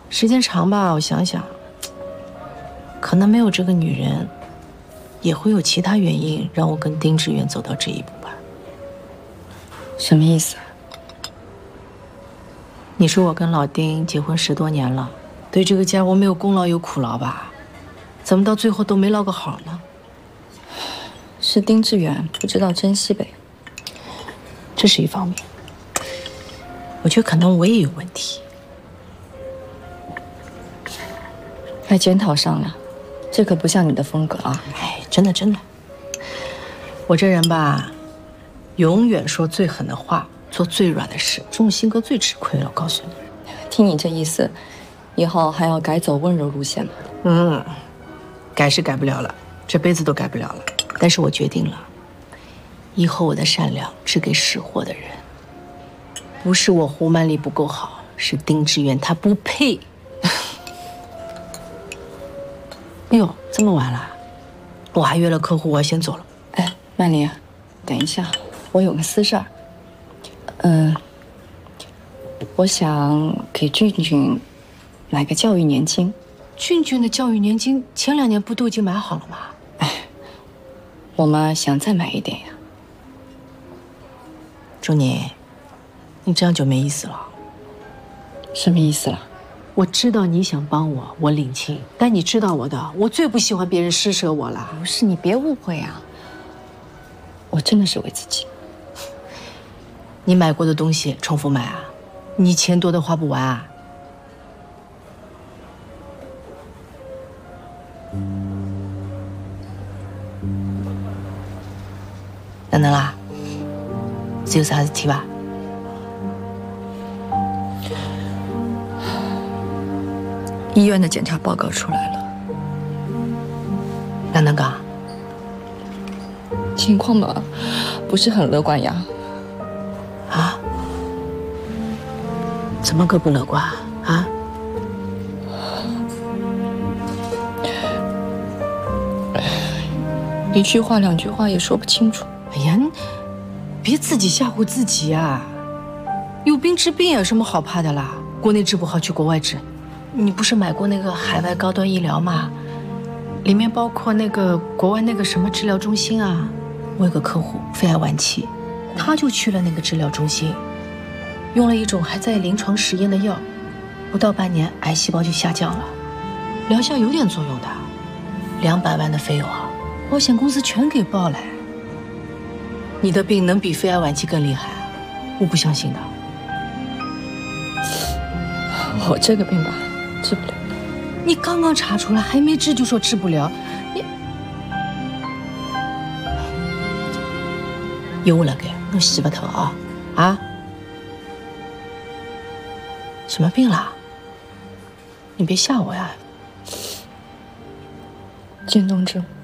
时间长吧，我想想，可能没有这个女人，也会有其他原因让我跟丁志远走到这一步吧。 什么意思？ 你说我跟老丁结婚10多年了，对这个家我没有功劳有苦劳吧？怎么到最后都没落个好呢？ 是丁志远不知道珍惜呗。 这是一方面，我觉得可能我也有问题。 该检讨上了，这可不像你的风格啊！ 哎，真的真的，我这人吧，永远说最狠的话，做最软的事，这种性格最吃亏了。我告诉你， 听你这意思，以后还要改走温柔路线了。 改是改不了了，这辈子都改不了了。但是我决定了，以后我的善良只给识货的人。不是我胡曼丽不够好，是丁志远他不配。哎呦，这么晚了，我还约了客户，我要先走了。 哎，曼丽，等一下，我有个私事儿。我想给俊俊买个教育年金。 俊俊的教育年金前2年不都已经买好了吗？ 哎，我嘛想再买一点呀。 周宁，你这样就没意思了。 什么意思了？ 我知道你想帮我，我领情，但你知道我的，我最不喜欢别人施舍我了。 不是，你别误会啊，我真的是为自己。 你买过的东西重复买啊？你钱多的花不完啊？哪能啦？是有啥事体吧？ 医院的检查报告出来了， 哪能讲？ 情况嘛，不是很乐观呀。 啊？怎么个不乐观啊？ 一句话2句话也说不清楚。 哎呀，你别自己吓唬自己啊！有病治病有什么好怕的啦？国内治不好去国外治。你不是买过那个海外高端医疗吗？里面包括那个国外那个什么治疗中心啊。我有个客户肺癌晚期，他就去了那个治疗中心，用了一种还在临床实验的药，不到半年癌细胞就下降了，疗效有点作用的，200万的费用啊，保险公司全给报了。你的病能比肺癌晚期更厉害啊？我不相信的。 我这个病吧，治不了。 你刚刚查出来，还没治就说治不了，你有了该，侬洗不脱啊啊！什么病啦？你别吓我呀！ 渐冻症。